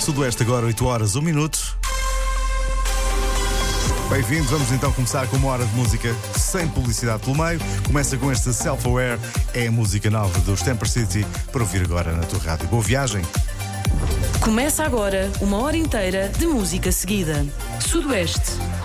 Sudoeste agora, 8 horas, 1 minuto. Bem-vindos, vamos então começar com uma hora de música sem publicidade pelo meio. Começa com este Self-Aware, é a música nova dos Temper City, para ouvir agora na tua rádio. Boa viagem! Começa agora uma hora inteira de música seguida. Sudoeste.